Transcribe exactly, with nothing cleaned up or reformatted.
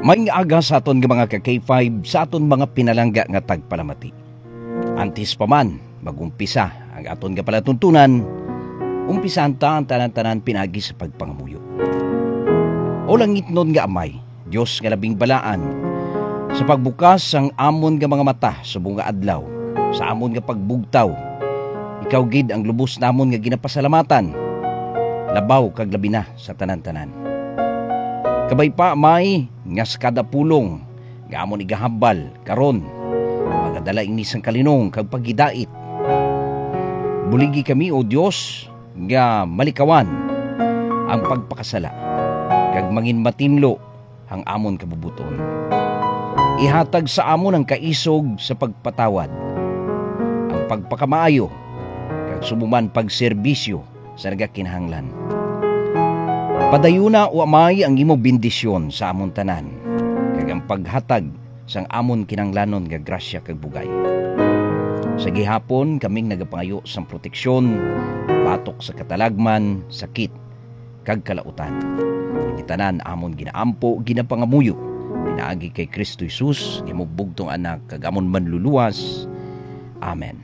May aga sa aton nga mga ka-K five sa aton mga pinalangga nga tagpalamati. Antis pa man, magumpisa ang aton nga palatuntunan, umpisahan ta ang tanan-tanan pinagi sa pagpangamuyo. O langit nun nga amay, Diyos nga labing balaan, sa pagbukas ang amon nga mga mata sa bunga adlaw, sa amon nga pagbugtaw, ikaw gid ang lubos namon nga ginapasalamatan, labaw kag labi na sa tanan-tanan. Kabay pa may nga sa kada pulong nga amon igahambal karon magadala inis ang kalinong kag pagidait. Buligi kami o Dios nga malikawan ang pagpakasala kag mangin matinlo ang amon kabubuton. Ihatag sa amon ang kaisog sa pagpatawad, ang pagpakamaayo kag sumuman pagserbisyo sa nagakinahanglan. Padayuna o amay ang imo bendisyon sa amon tanan, kag ang paghatag sang amon kinanglanon nga grasya kag bugay. Sa gihapon kaming nagapangayo sang proteksyon, batok sa katalagman, sakit, kag kalautan. Itanan amon ginaampo, ginapangamuyo, pinaagi kay Kristo Jesus, imubugtong anak kag amon manluluwas. Amen.